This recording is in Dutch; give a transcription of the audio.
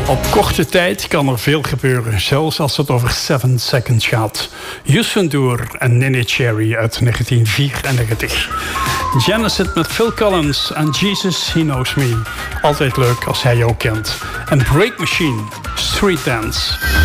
Op korte tijd kan er veel gebeuren, zelfs als het over 7 Seconds gaat. Youssou N'Dour en Neneh Cherry uit 1994. Genesis met Phil Collins en Jesus, He Knows Me. Altijd leuk als hij jou kent. En Break Machine, Street Dance.